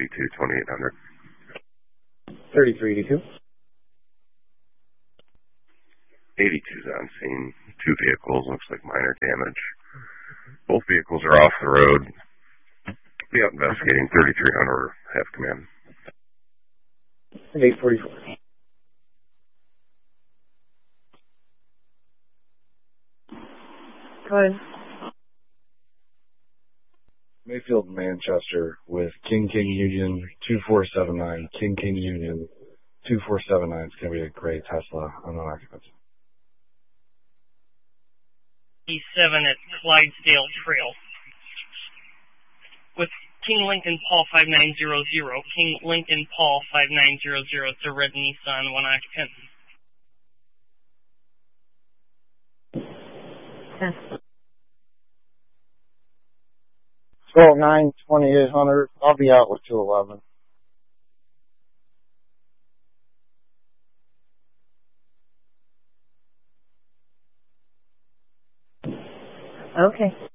3382-2800. 3382. 82's on scene. 2 vehicles, looks like minor damage. Both vehicles are off the road. Be out investigating. 3300, have command. 844. Go ahead. Mayfield, Manchester with King Union 2479. King Union 2479. It's going to be a gray Tesla unknown occupants. E7 at Clydesdale Trail. With King Lincoln Paul 5900. King Lincoln Paul 5900. It's a red Nissan, 1 occupant. 10. 12-9, 2800. I'll be out with 211. Okay.